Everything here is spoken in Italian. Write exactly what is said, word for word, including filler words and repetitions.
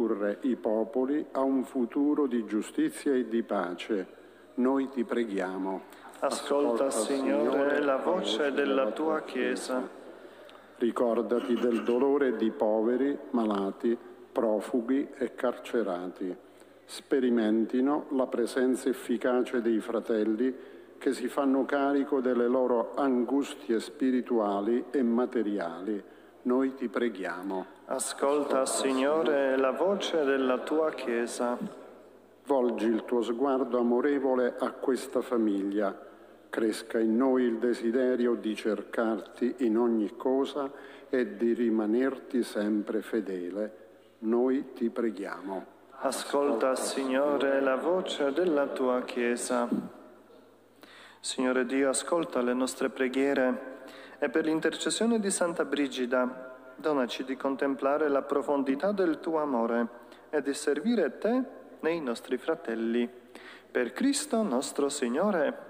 condurre i popoli a un futuro di giustizia e di pace. Noi ti preghiamo. Ascolta, Ascolta Signore, Signore, la voce della tua Chiesa. Ricordati del dolore di poveri, malati, profughi e carcerati. Sperimentino la presenza efficace dei fratelli che si fanno carico delle loro angustie spirituali e materiali. Noi ti preghiamo. Ascolta, Signore, la voce della tua Chiesa. Volgi il tuo sguardo amorevole a questa famiglia. Cresca in noi il desiderio di cercarti in ogni cosa e di rimanerti sempre fedele. Noi ti preghiamo. Ascolta, Signore, la voce della tua Chiesa. Signore Dio, ascolta le nostre preghiere e per l'intercessione di Santa Brigida, donaci di contemplare la profondità del tuo amore e di servire te nei nostri fratelli. Per Cristo nostro Signore.